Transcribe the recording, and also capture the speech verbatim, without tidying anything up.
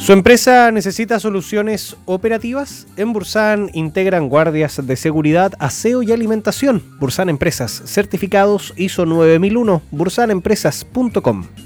¿Su empresa necesita soluciones operativas? En Bursan integran guardias de seguridad, aseo y alimentación. Bursan Empresas, certificados I S O nueve mil uno, bursan empresas punto com.